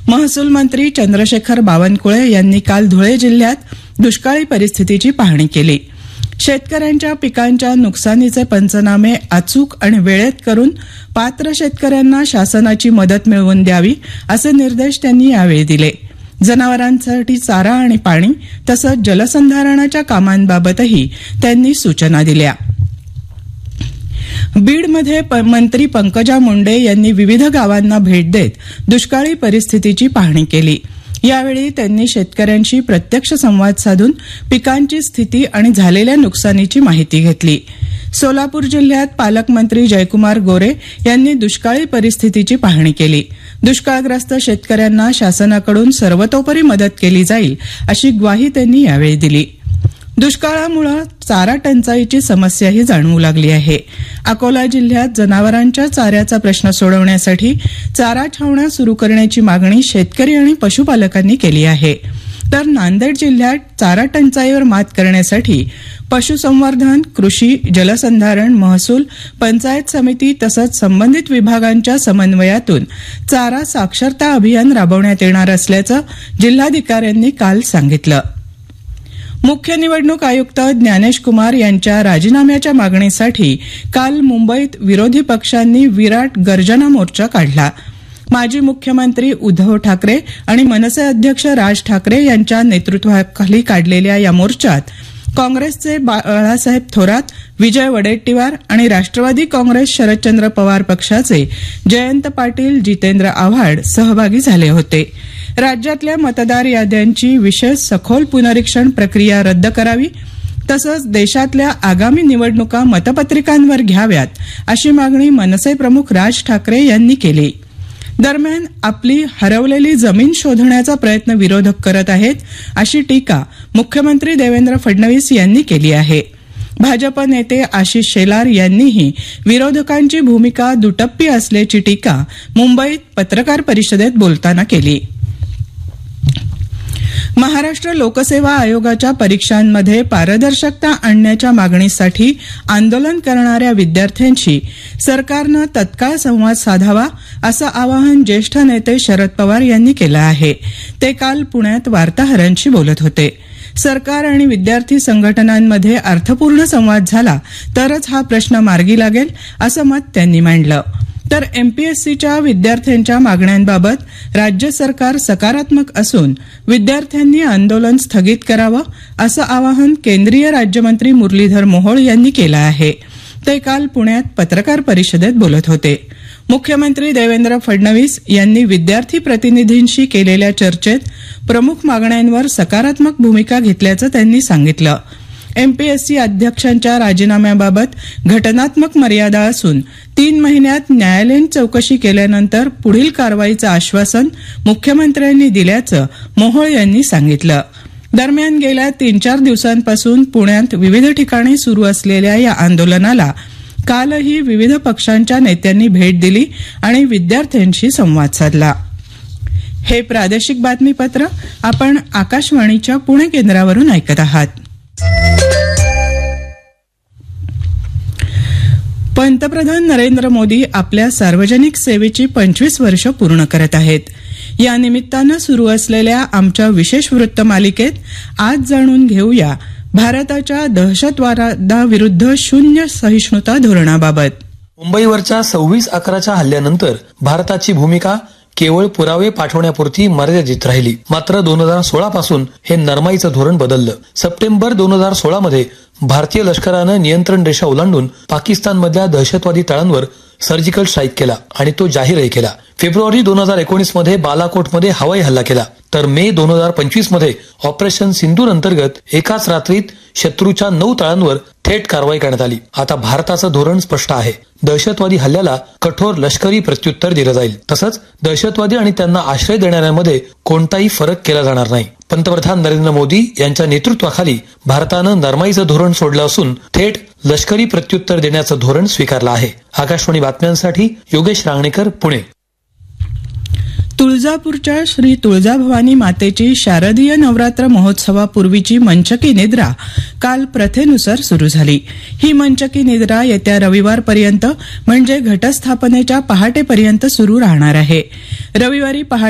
महसूल मंत्री चंद्रशेखर बावनकुळे यांनी काल धुळे जिल्ह्यात दुष्काळी परिस्थितीची पाहणी केली. शेतकऱ्यांच्या पिकांच्या नुकसानीचे पंचनामे अचूक आणि वेळेत करून पात्र शेतकऱ्यांना शासनाची मदत मिळवून द्यावी असे निर्देश त्यांनी यावेळी दिले. जनावरांसाठी चारा आणि पाणी तसंच जलसंधारणाच्या कामांबाबतही त्यांनी सूचना दिल्या. बीडमध्ये मंत्री पंकजा मुंडे यांनी विविध गावांना भेट देत दुष्काळी परिस्थितीची पाहणी केली. यावेळी त्यांनी शेतकऱ्यांशी प्रत्यक्ष संवाद साधून पिकांची स्थिती आणि झालेल्या नुकसानीची माहिती घेतली. सोलापूर जिल्ह्यात पालकमंत्री जयकुमार गोरे यांनी दुष्काळी परिस्थितीची पाहणी केली. दुष्काळग्रस्त शेतकऱ्यांना शासनाकडून सर्वतोपरी मदत केली जाईल अशी ग्वाही त्यांनी यावेळी दिली. दुष्काळामुळे चारा टंचाईची समस्याही जाणवू लागली आहे. अकोला जिल्ह्यात जनावरांच्या चाऱ्याचा प्रश्न सोडवण्यासाठी चारा छावण्या सुरू करण्याची मागणी शेतकरी आणि पशुपालकांनी केली आहे. तर नांदेड जिल्ह्यात चारा टंचाईवर मात करण्यासाठी पशुसंवर्धन, कृषी, जलसंधारण, महसूल, पंचायत समिती तसंच संबंधित विभागांच्या समन्वयातून चारा साक्षरता अभियान राबवण्यात येणार असल्याचं जिल्हाधिकाऱ्यांनी काल सांगितलं. मुख्य निवडणूक आयुक्त ज्ञानेश कुमार यांच्या राजीनाम्याच्या मागणीसाठी काल मुंबईत विरोधी पक्षांनी विराट गर्जना मोर्चा काढला. माजी मुख्यमंत्री उद्धव ठाकरे आणि मनसे अध्यक्ष राज ठाकरे यांच्या नेतृत्वाखाली काढलेल्या या मोर्चात काँग्रेसचे बाळासाहेब थोरात, विजय वडेट्टीवार आणि राष्ट्रवादी काँग्रेस शरदचंद्र पवार पक्षाचे जयंत पाटील, जितेंद्र आव्हाड सहभागी झाले होते. राज्यातल्या मतदार याद्यांची विशेष सखोल पुनरीक्षण प्रक्रिया रद्द करावी तसंच देशातल्या आगामी निवडणुका मतपत्रिकांवर घ्याव्यात अशी मागणी मनसे प्रमुख राज ठाकरे यांनी केली. दरम्यान आपली हरवलेली जमीन शोधण्याचा प्रयत्न विरोधक करत आहेत अशी टीका मुख्यमंत्री देवेंद्र फडणवीस यांनी केली आहे. भाजप नेते आशिष शेलार यांनीही विरोधकांची भूमिका दुटप्पी असल्याची टीका मुंबईत पत्रकार परिषदेत बोलताना केली. महाराष्ट्र लोकसेवा आयोगाच्या परीक्षांमध्ये पारदर्शकता आणण्याच्या मागणीसाठी आंदोलन करणाऱ्या विद्यार्थ्यांशी सरकारनं तत्काळ संवाद साधावा असं आवाहन ज्येष्ठ नेते शरद पवार यांनी केलं आहे. ते काल पुण्यात वार्ताहरांशी बोलत होते. सरकार आणि विद्यार्थी संघटनांमध्ये अर्थपूर्ण संवाद झाला तरच हा प्रश्न मार्गी लागेल असं मत त्यांनी मांडलं. तर एमपीएससीच्या विद्यार्थ्यांच्या मागण्यांबाबत राज्य सरकार सकारात्मक असून विद्यार्थ्यांनी आंदोलन स्थगित करावं असं आवाहन केंद्रीय राज्यमंत्री मुरलीधर मोहोळ यांनी केलं आहे. ते काल पुण्यात पत्रकार परिषदेत बोलत होते. मुख्यमंत्री देवेंद्र फडणवीस यांनी विद्यार्थी प्रतिनिधींशी केलेल्या चर्चेत प्रमुख मागण्यांवर सकारात्मक भूमिका घेतल्याचं त्यांनी सांगितलं. एमपीएससी अध्यक्षांच्या राजीनाम्याबाबत घटनात्मक मर्यादा असून 3 महिन्यात न्यायालयीन चौकशी केल्यानंतर पुढील कारवाईचं आश्वासन मुख्यमंत्र्यांनी दिल्याचं मोहोळ यांनी सांगितलं. दरम्यान गेल्या 3-4 दिवसांपासून पुण्यात विविध ठिकाणी सुरू असलेल्या या आंदोलनाला कालही विविध पक्षांच्या नेत्यांनी भेट दिली आणि विद्यार्थ्यांशी संवाद साधला. हे प्रादेशिक बातमीपत्र आपण आकाशवाणीच्या पुणे केंद्रावरून ऐकत आहात. पंतप्रधान नरेंद्र मोदी आपल्या सार्वजनिक सेवेची 25 वर्ष पूर्ण करत आहेत. या निमित्तानं सुरू असलेल्या आमच्या विशेष वृत्त मालिकेत आज जाणून घेऊया भारताच्या दहशतवादाविरुद्ध शून्य सहिष्णुता धोरणाबाबत. मुंबईवरच्या 26/11च्या हल्ल्यानंतर भारताची भूमिका केवळ पुरावे पाठवण्यापुरती मर्यादित राहिली. मात्र 2016 पासून हे नरमाईचं धोरण बदललं. सप्टेंबर 2016 मध्ये भारतीय लष्करानं नियंत्रण रेषा ओलांडून पाकिस्तानमधल्या दहशतवादी तळांवर सर्जिकल स्ट्राईक केला आणि तो जाहीरही केला. फेब्रुवारी 2019 मध्ये बालाकोटमध्ये हवाई हल्ला केला. तर मे 2025 मध्ये ऑपरेशन सिंदूर अंतर्गत एकाच रात्रीत शत्रूच्या 9 तळांवर थेट कारवाई करण्यात आली. आता भारताचं धोरण स्पष्ट आहे. दहशतवादी हल्ल्याला कठोर लष्करी प्रत्युत्तर दिलं जाईल. तसंच दहशतवादी आणि त्यांना आश्रय देणाऱ्यांमध्ये कोणताही फरक केला जाणार नाही. पंतप्रधान नरेंद्र मोदी यांच्या नेतृत्वाखाली भारतानं नरमाईचं धोरण सोडलं असून थेट लष्करी प्रत्युत्तर देण्याचं धोरण स्वीकारलं आहे. आकाशवाणी बातम्यांसाठी योगेश रांगणेकर, पुणे. तुळजापूरच्या श्री तुळजाभवानी मातेची शारदीय नवरात्र महोत्सवापूर्वीची मंचकी निद्रा काल प्रथेनुसार सुरू झाली. ही मंचकी निद्रा येत्या रविवारपर्यंत म्हणजे घटस्थापनेच्या पहाटेपर्यंत सुरू राहणार आहे. रविवारी पहाटे